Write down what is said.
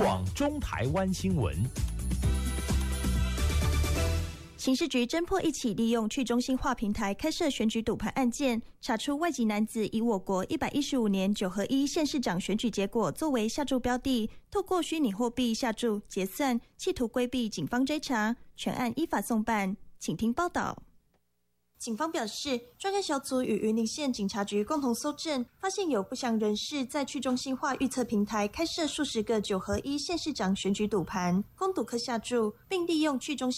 广中台湾新闻。 刑事局侦破一起利用去中心化平台开设选举赌盘案件，查出外籍男子以我国115年9合1县市长选举结果作为下注标的，透过虚拟货币下注结算，企图规避警方追查，全案依法送办。请听报道。警方表示，专案小组与云林县警察局共同搜证，发现有不详人士在去中心化预测平台开设数十个9合1县市长选举赌盘，供赌客下注，并利用去中心